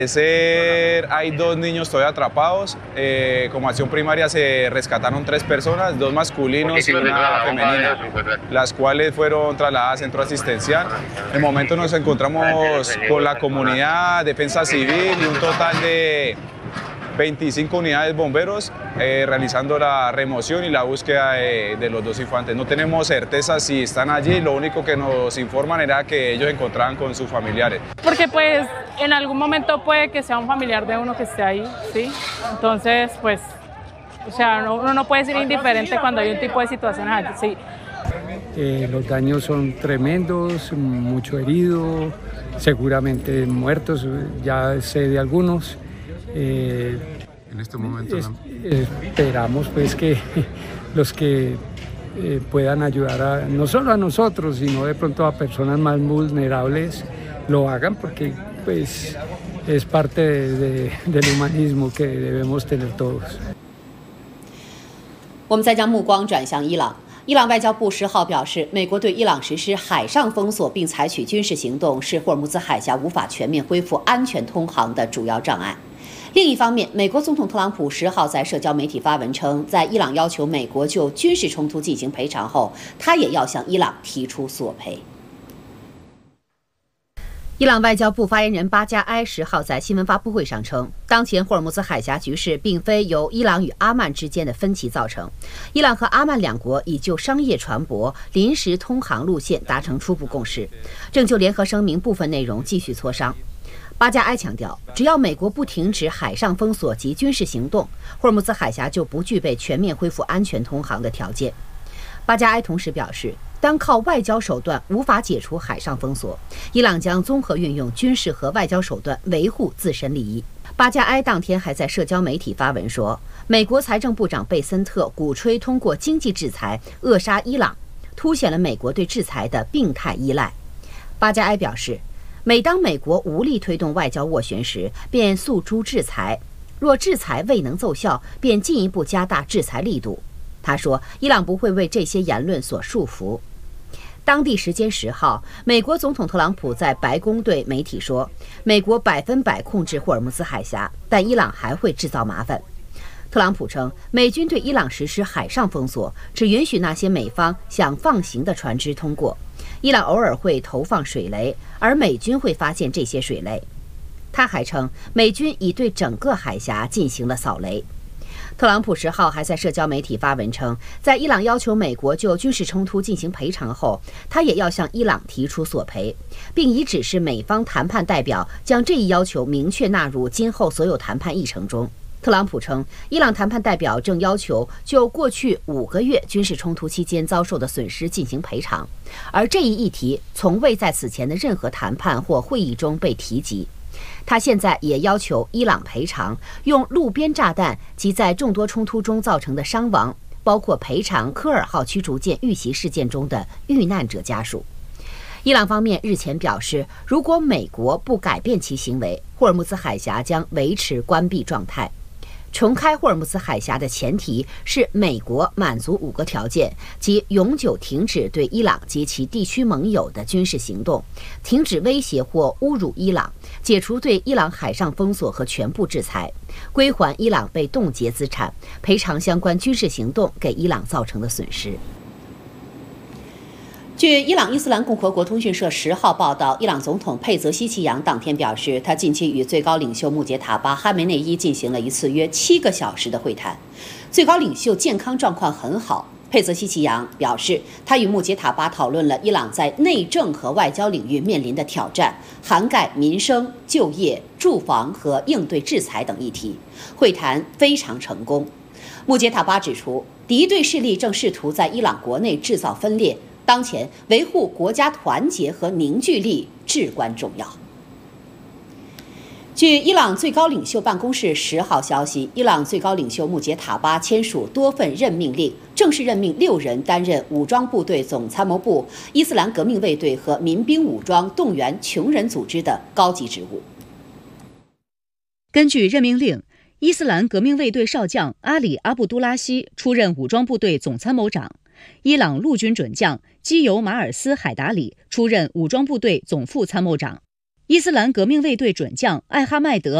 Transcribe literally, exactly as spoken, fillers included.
Ser, hay dos niños todavía atrapados. Eh, como acción primaria se rescataron tres personas, dos masculinos y una femenina, las cuales fueron trasladadas al centro asistencial. En el momento nos encontramos con la comunidad, defensa civil y un total de veinticinco unidades bomberos eh, realizando la remoción y la búsqueda de, de los dos infantes. No tenemos certeza si están allí, lo único que nos informan era que ellos encontraban con sus familiares. Porque pues en algún momento puede que sea un familiar de uno que esté ahí, ¿sí? Entonces pues, o sea, no, uno no puede ser indiferente cuando hay un tipo de situaciones allí, sí. Eh, los daños son tremendos, mucho herido, seguramente muertos, ya sé de algunos. Eh, en este momento es, esperamos pues que los que eh, puedan ayudar a, no solo a nosotros, sino de pronto a personas más vulnerables lo hagan, porque pues es parte de, de, del humanismo que debemos tener todos. 我们再将目光转向伊朗。伊朗外交部十号表示，美国对伊朗实施海上封锁并采取军事行动，是霍尔木兹海峡无法全面恢复安全通航的主要障碍。另一方面，美国总统特朗普十号在社交媒体发文称，在伊朗要求美国就军事冲突进行赔偿后，他也要向伊朗提出索赔。伊朗外交部发言人巴加埃十号在新闻发布会上称，当前霍尔木兹海峡局势并非由伊朗与阿曼之间的分歧造成，伊朗和阿曼两国已就商业船舶临时通航路线达成初步共识，正就联合声明部分内容继续磋商。巴加埃强调，只要美国不停止海上封锁及军事行动，霍尔木兹海峡就不具备全面恢复安全通航的条件。巴加埃同时表示，当靠外交手段无法解除海上封锁，伊朗将综合运用军事和外交手段维护自身利益。巴加埃当天还在社交媒体发文说，美国财政部长贝森特鼓吹通过经济制裁扼杀伊朗，凸显了美国对制裁的病态依赖。巴加埃表示，每当美国无力推动外交斡旋时，便诉诸制裁；若制裁未能奏效，便进一步加大制裁力度。他说，伊朗不会为这些言论所束缚。当地时间十号，美国总统特朗普在白宫对媒体说，美国百分百控制霍尔木兹海峡，但伊朗还会制造麻烦。特朗普称，美军对伊朗实施海上封锁，只允许那些美方想放行的船只通过。伊朗偶尔会投放水雷，而美军会发现这些水雷。他还称，美军已对整个海峡进行了扫雷。特朗普十号还在社交媒体发文称，在伊朗要求美国就军事冲突进行赔偿后，他也要向伊朗提出索赔，并已指示美方谈判代表将这一要求明确纳入今后所有谈判议程中。特朗普称，伊朗谈判代表正要求就过去五个月军事冲突期间遭受的损失进行赔偿，而这一议题从未在此前的任何谈判或会议中被提及。他现在也要求伊朗赔偿用路边炸弹及在众多冲突中造成的伤亡，包括赔偿科尔号驱逐舰遇袭事件中的遇难者家属。伊朗方面日前表示，如果美国不改变其行为，霍尔木兹海峡将维持关闭状态。重开霍尔木兹海峡的前提是美国满足五个条件，即永久停止对伊朗及其地区盟友的军事行动，停止威胁或侮辱伊朗，解除对伊朗海上封锁和全部制裁，归还伊朗被冻结资产，赔偿相关军事行动给伊朗造成的损失。据伊朗伊斯兰共和国通讯社十号报道，伊朗总统佩泽希奇扬当天表示，他近期与最高领袖穆杰塔巴·哈梅内伊进行了一次约七个小时的会谈，最高领袖健康状况很好。佩泽希奇扬表示，他与穆杰塔巴讨论了伊朗在内政和外交领域面临的挑战，涵盖民生、就业、住房和应对制裁等议题。会谈非常成功。穆杰塔巴指出，敌对势力正试图在伊朗国内制造分裂。当前，维护国家团结和凝聚力至关重要。据伊朗最高领袖办公室十号消息，伊朗最高领袖穆杰塔巴签署多份任命令，正式任命六人担任武装部队总参谋部、伊斯兰革命卫队和民兵武装动员穷人组织的高级职务。 根据任命令，伊斯兰革命卫队少将阿里·阿布都拉希出任武装部队总参谋长。伊朗陆军准将基尤马尔斯·海达里出任武装部队总副参谋长， 伊斯兰革命卫队准将艾哈迈德